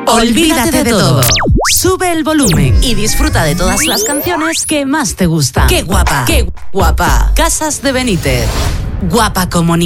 Olvídate de todo. Sube el volumen y disfruta de todas las canciones que más te gustan. ¡Qué guapa! ¡Qué guapa! Casas de Benítez. Guapa como ninguna.